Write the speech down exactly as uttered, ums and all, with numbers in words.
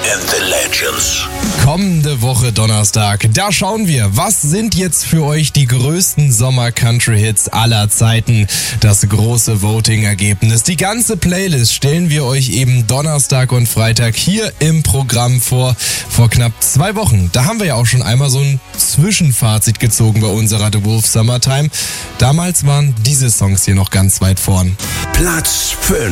and the Legends. Kommende Woche Donnerstag, da schauen wir, was sind jetzt für euch die größten Sommer-Country-Hits aller Zeiten. Das große Voting-Ergebnis. Die ganze Playlist stellen wir euch eben Donnerstag und Freitag hier im Programm vor. Vor knapp zwei Wochen, da haben wir ja auch schon einmal so ein Zwischenfazit gezogen bei unserer The Wolf Summertime. Damals waren diese Songs hier noch ganz weit vorn. Platz fünf.